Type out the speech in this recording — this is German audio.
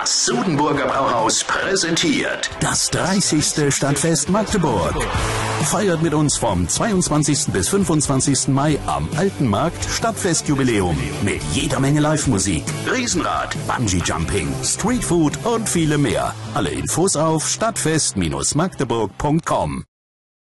Das Sudenburger Brauhaus präsentiert das 30. Stadtfest Magdeburg. Feiert mit uns vom 22. bis 25. Mai am Alten Markt Stadtfestjubiläum mit jeder Menge Live-Musik, Riesenrad, Bungee-Jumping, Streetfood und viele mehr. Alle Infos auf stadtfest-magdeburg.com.